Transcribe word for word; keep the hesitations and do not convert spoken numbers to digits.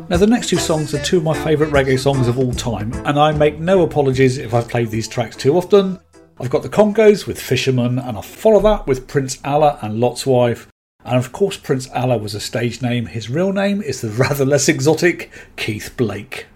Now the next two songs are two of my favourite reggae songs of all time, and I make no apologies if I've played these tracks too often. I've got the Congos with Fisherman, and I'll follow that with Prince Allah and Lot's Wife. And of course Prince Allah was a stage name. His real name is the rather less exotic Keith Blake.